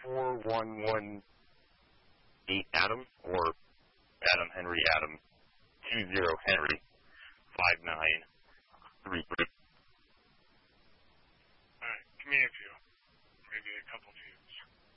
4118 Adam, or Adam Henry Adam 20 Henry 5933. Alright, give me a few. Maybe a couple views.